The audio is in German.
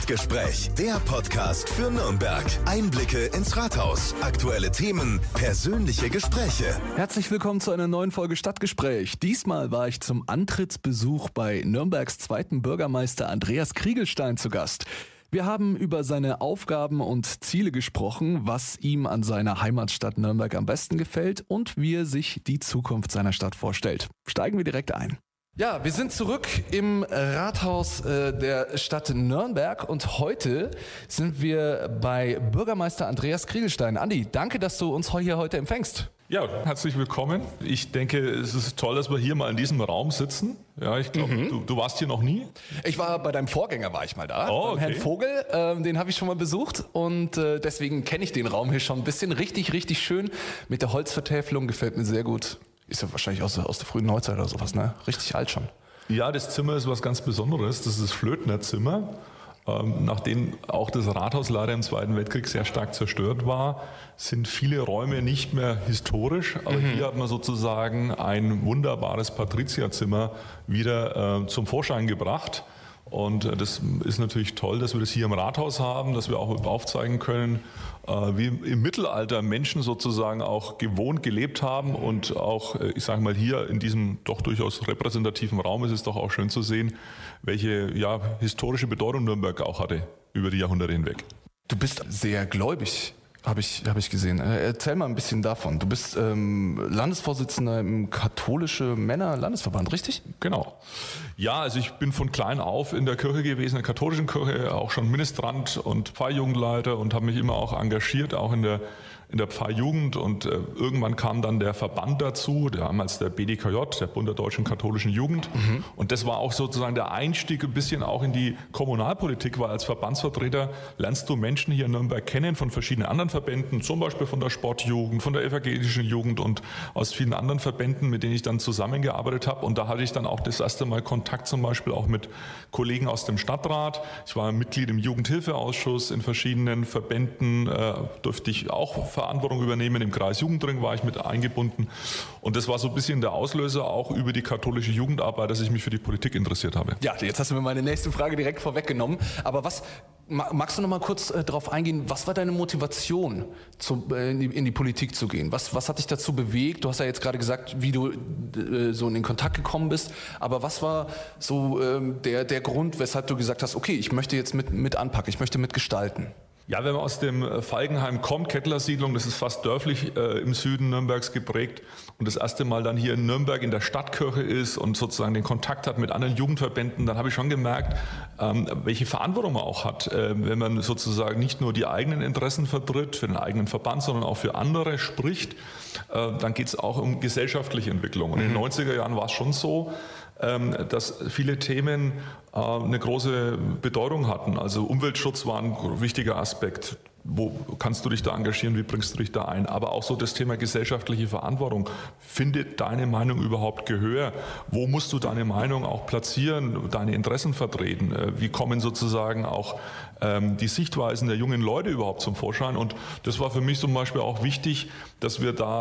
Stadtgespräch, der Podcast für Nürnberg. Einblicke ins Rathaus, aktuelle Themen, persönliche Gespräche. Herzlich willkommen zu einer neuen Folge Stadtgespräch. Diesmal war ich zum Antrittsbesuch bei Nürnbergs zweiten Bürgermeister Andreas Kriegelstein zu Gast. Wir haben über seine Aufgaben und Ziele gesprochen, was ihm an seiner Heimatstadt Nürnberg am besten gefällt und wie er sich die Zukunft seiner Stadt vorstellt. Steigen wir direkt ein. Ja, wir sind zurück im Rathaus der Stadt Nürnberg und heute sind wir bei Bürgermeister Andreas Kriegelstein. Andi, danke, dass du uns hier heute empfängst. Ja, herzlich willkommen. Ich denke, es ist toll, dass wir hier mal in diesem Raum sitzen. Ja, ich glaube, du warst hier noch nie. Ich war bei deinem Vorgänger, war ich mal da. Oh, okay. Herrn Vogel, den habe ich schon mal besucht und deswegen kenne ich den Raum hier schon ein bisschen. Richtig schön mit der Holzvertäfelung, gefällt mir sehr gut. Ist ja wahrscheinlich aus der frühen Neuzeit oder sowas, ne? Richtig alt schon. Ja, das Zimmer ist was ganz Besonderes. Das ist das Flötnerzimmer. Nachdem auch das Rathaus leider im Zweiten Weltkrieg sehr stark zerstört war, sind viele Räume nicht mehr historisch. Aber hier hat man sozusagen ein wunderbares Patrizierzimmer wieder zum Vorschein gebracht. Und das ist natürlich toll, dass wir das hier im Rathaus haben, dass wir auch aufzeigen können, wie im Mittelalter Menschen sozusagen auch gewohnt gelebt haben und auch, ich sage mal, hier in diesem doch durchaus repräsentativen Raum ist es doch auch schön zu sehen, welche historische Bedeutung Nürnberg auch hatte über die Jahrhunderte hinweg. Du bist sehr gläubig. Habe ich gesehen. Erzähl mal ein bisschen davon. Du bist Landesvorsitzender im Katholische Männer Landesverband, richtig? Genau. Ja, also ich bin von klein auf in der Kirche gewesen, in der katholischen Kirche, auch schon Ministrant und Pfarrjugendleiter und habe mich immer auch engagiert, auch in der Pfarrjugend und irgendwann kam dann der Verband dazu, damals der BDKJ, der Bund der Deutschen Katholischen Jugend. Und das war auch sozusagen der Einstieg ein bisschen auch in die Kommunalpolitik, weil als Verbandsvertreter lernst du Menschen hier in Nürnberg kennen von verschiedenen anderen Verbänden, zum Beispiel von der Sportjugend, von der evangelischen Jugend und aus vielen anderen Verbänden, mit denen ich dann zusammengearbeitet habe. Und da hatte ich dann auch das erste Mal Kontakt zum Beispiel auch mit Kollegen aus dem Stadtrat. Ich war Mitglied im Jugendhilfeausschuss, in verschiedenen Verbänden durfte ich auch Verantwortung übernehmen. Im Kreis Jugendring war ich mit eingebunden. Und das war so ein bisschen der Auslöser auch über die katholische Jugendarbeit, dass ich mich für die Politik interessiert habe. Ja, jetzt hast du mir meine nächste Frage direkt vorweggenommen. Aber magst du noch mal kurz darauf eingehen, was war deine Motivation, in die Politik zu gehen? Was hat dich dazu bewegt? Du hast ja jetzt gerade gesagt, wie du so in den Kontakt gekommen bist. Aber was war so der Grund, weshalb du gesagt hast, okay, ich möchte jetzt mit anpacken, ich möchte mitgestalten? Ja, wenn man aus dem Falkenheim kommt, Kettlersiedlung, das ist fast dörflich im Süden Nürnbergs geprägt und das erste Mal dann hier in Nürnberg in der Stadtkirche ist und sozusagen den Kontakt hat mit anderen Jugendverbänden, dann habe ich schon gemerkt, welche Verantwortung man auch hat, wenn man sozusagen nicht nur die eigenen Interessen vertritt für den eigenen Verband, sondern auch für andere spricht, dann geht es auch um gesellschaftliche Entwicklung. Und in den 90er Jahren war es schon so, dass viele Themen eine große Bedeutung hatten. Also Umweltschutz war ein wichtiger Aspekt. Wo kannst du dich da engagieren? Wie bringst du dich da ein? Aber auch so das Thema gesellschaftliche Verantwortung. Findet deine Meinung überhaupt Gehör? Wo musst du deine Meinung auch platzieren, deine Interessen vertreten? Wie kommen sozusagen auch die Sichtweisen der jungen Leute überhaupt zum Vorschein? Und das war für mich zum Beispiel auch wichtig, dass wir da